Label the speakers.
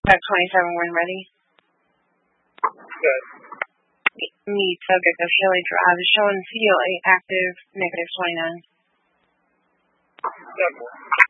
Speaker 1: At 27 when ready.
Speaker 2: Good.
Speaker 1: Meet subject of Shelley Drive is showing COA active -29.
Speaker 2: Simple.